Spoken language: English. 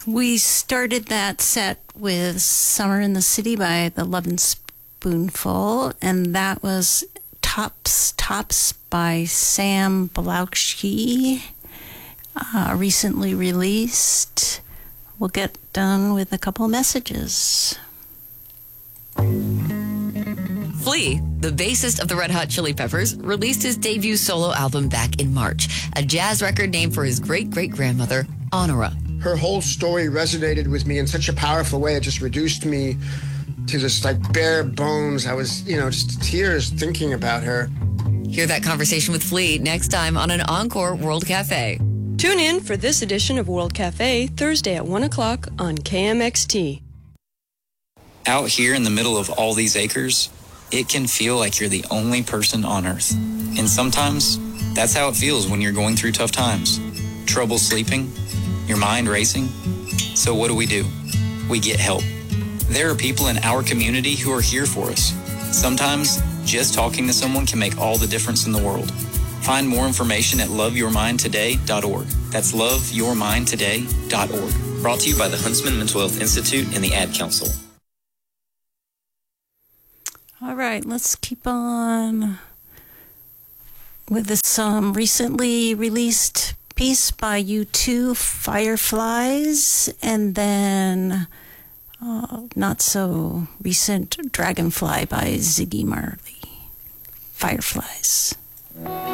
We started that set with Summer in the City by the Lovin' Spoonful, and that was Tops by Sam Blauschke, recently released. We'll get done with a couple messages. Flea, the bassist of the Red Hot Chili Peppers, released his debut solo album back in March, a jazz record named for his great-great-grandmother, Honora. Her whole story resonated with me in such a powerful way. It just reduced me to just like bare bones. I was, just tears thinking about her. Hear that conversation with Flea next time on an Encore World Cafe. Tune in for this edition of World Cafe Thursday at 1 o'clock on KMXT. Out here in the middle of all these acres, it can feel like you're the only person on Earth. And sometimes, that's how it feels when you're going through tough times. Trouble sleeping, your mind racing. So what do? We get help. There are people in our community who are here for us. Sometimes, just talking to someone can make all the difference in the world. Find more information at loveyourmindtoday.org. That's loveyourmindtoday.org. Brought to you by the Huntsman Mental Health Institute and the Ad Council. All right, let's keep on with this recently released piece by U2, Fireflies, and then not so recent Dragonfly by Ziggy Marley. Fireflies.